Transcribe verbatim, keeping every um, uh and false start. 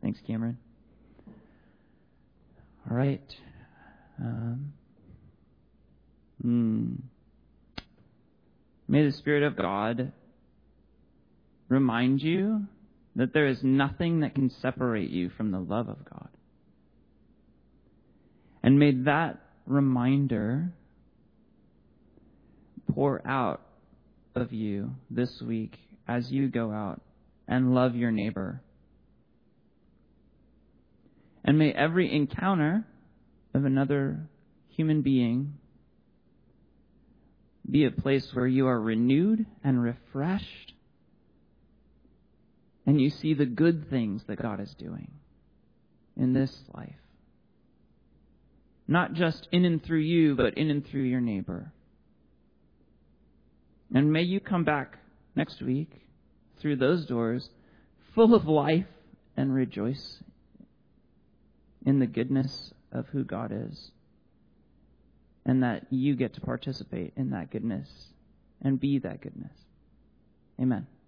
Thanks, Cameron. All right. Um, hmm. May the Spirit of God remind you that there is nothing that can separate you from the love of God. And may that reminder pour out of you this week as you go out and love your neighbor. And may every encounter of another human being be a place where you are renewed and refreshed, and you see the good things that God is doing in this life. Not just in and through you, but in and through your neighbor. And may you come back next week through those doors full of life and rejoice in the goodness of who God is. And that you get to participate in that goodness and be that goodness. Amen.